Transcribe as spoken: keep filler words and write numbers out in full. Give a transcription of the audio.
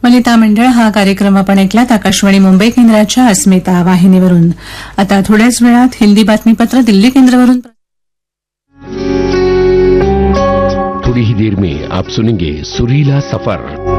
ललिता मंडळ हा कार्यक्रम आपण ऐकलात आकाशवाणी मुंबई केंद्राच्या अस्मिता वाहिनीवरून. आता थोड्याच वेळात हिंदी बातमीपत्र दिल्ली केंद्रावरून. थोड़ी ही देर में आप सुनेंगे सुरीला सफर.